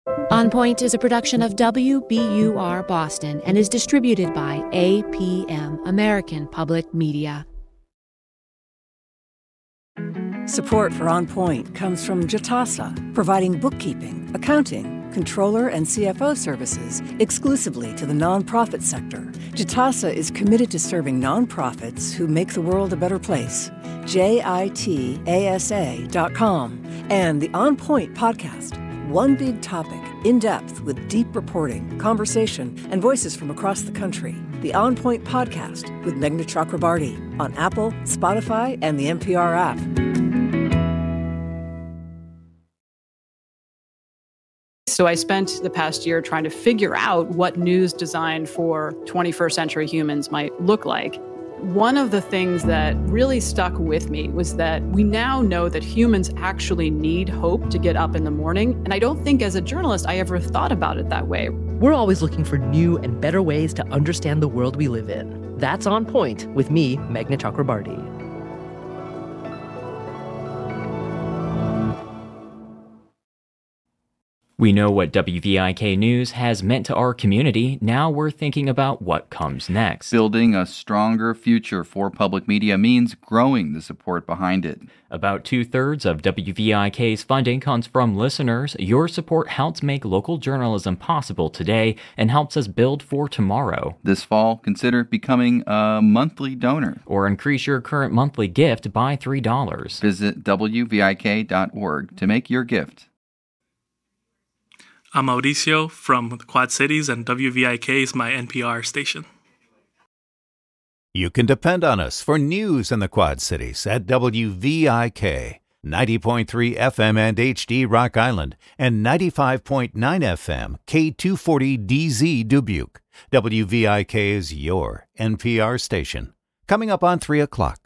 On Point is a production of WBUR Boston and is distributed by APM, American Public Media. Support for On Point comes from Jitasa, providing bookkeeping, accounting, controller, and CFO services exclusively to the nonprofit sector. Jitasa is committed to serving nonprofits who make the world a better place. JITASA.com and the On Point podcast. One big topic, in depth with deep reporting, conversation, and voices from across the country. The On Point podcast with Meghna Chakrabarti on Apple, Spotify, and the NPR app. So I spent the past year trying to figure out what news designed for 21st century humans might look like. One of the things that really stuck with me was that we now know that humans actually need hope to get up in the morning. And I don't think as a journalist I ever thought about it that way. We're always looking for new and better ways to understand the world we live in. That's On Point with me, Meghna Chakrabarti. We know what WVIK News has meant to our community. Now we're thinking about what comes next. Building a stronger future for public media means growing the support behind it. About 2/3 of WVIK's funding comes from listeners. Your support helps make local journalism possible today and helps us build for tomorrow. This fall, consider becoming a monthly donor. Or increase your current monthly gift by $3. Visit WVIK.org to make your gift. I'm Mauricio from the Quad Cities, and WVIK is my NPR station. You can depend on us for news in the Quad Cities at WVIK, 90.3 FM and HD Rock Island, and 95.9 FM K240DZ Dubuque. WVIK is your NPR station. Coming up on 3 o'clock.